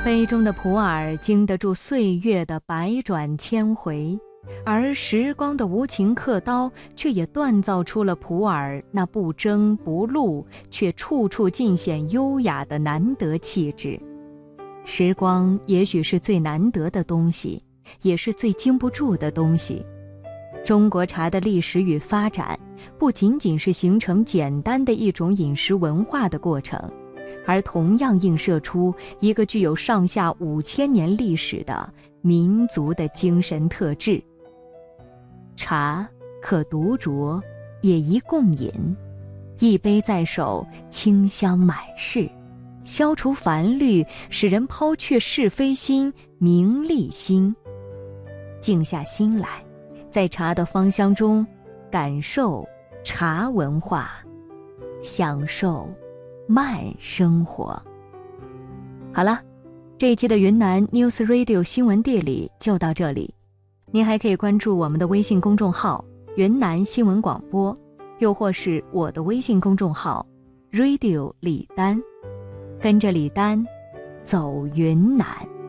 杯中的普洱经得住岁月的百转千回，而时光的无情刻刀却也锻造出了普洱那不争不露却处处尽显优雅的难得气质。时光也许是最难得的东西，也是最经不住的东西。中国茶的历史与发展不仅仅是形成简单的一种饮食文化的过程，而同样映射出一个具有上下5000年历史的民族的精神特质。茶可独酌，也宜共饮，一杯在手，清香满室，消除烦虑，使人抛却是非心、名利心。静下心来，在茶的芳香中感受茶文化，享受慢生活。好了，这一期的云南 News Radio 新闻地理就到这里。您还可以关注我们的微信公众号云南新闻广播，又或是我的微信公众号 Radio 李丹，跟着李丹走云南。